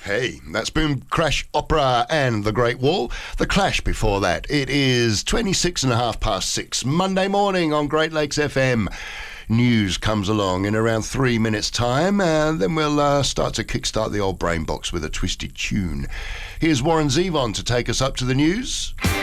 Hey, that's Boom Crash Opera and The Great Wall. The Clash before that. It is 6:26, Monday morning on Great Lakes FM. News comes along in around 3 minutes' time, and then we'll start to kickstart the old brain box with a twisted tune. Here's Warren Zevon to take us up to the news.